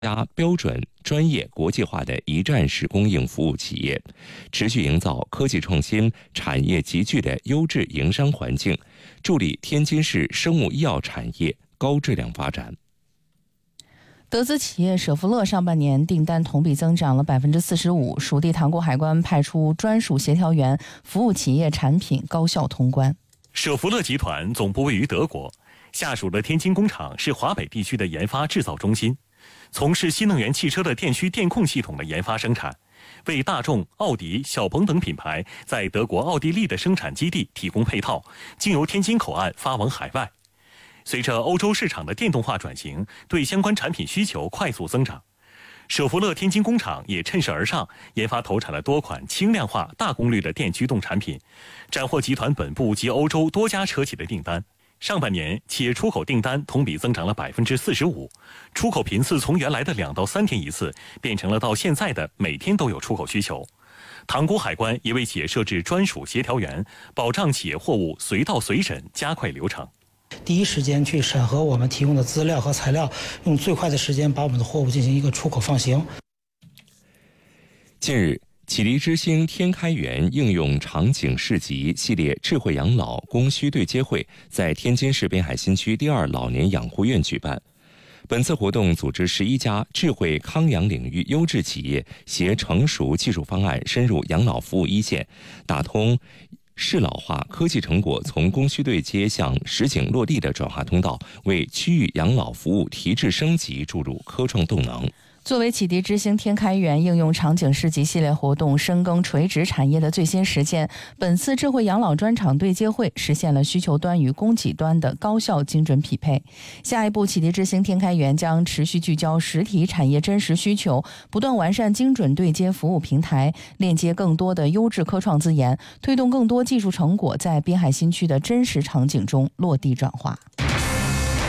家标准、专业、国际化的一站式供应服务企业，持续营造科技创新、产业集聚的优质营商环境，助力天津市生物医药产业高质量发展。 德资企业舍福乐上半年订单同比增长了45%，属地塘沽海关派出专属协调员，服务企业产品高效通关。 舍福乐集团总部位于德国，下属的天津工厂是华北地区的研发制造中心，从事新能源汽车的电驱电控系统的研发生产，为大众、奥迪、小鹏等品牌在德国、奥地利的生产基地提供配套，经由天津口岸发往海外。随着欧洲市场的电动化转型，对相关产品需求快速增长，舍福乐天津工厂也趁势而上，研发投产了多款轻量化、大功率的电驱动产品，斩获集团本部及欧洲多家车企的订单。上半年，企业出口订单同比增长了45%，出口频次从原来的2到3天一次，变成了到现在的每天都有出口需求。塘沽海关也为企业设置专属协调员，保障企业货物随到随审，加快流程。 第一时间去审核我们提供的资料和材料，用最快的时间把我们的货物进行一个出口放行。 近日，启迪之星天开源应用场景市集系列智慧养老供需对接会在天津市滨海新区第2老年养护院举办。本次活动组织11家智慧康养领域优质企业携成熟技术方案深入养老服务一线，打通适老化科技成果从供需对接向实景落地的转化通道，为区域养老服务提质升级注入科创动能。 作为启迪之星天开源应用场景市集系列活动深耕垂直产业的最新实践，本次智慧养老专场对接会实现了需求端与供给端的高效精准匹配。下一步，启迪之星天开源将持续聚焦实体产业真实需求，不断完善精准对接服务平台，链接更多的优质科创资源，推动更多技术成果在滨海新区的真实场景中落地转化。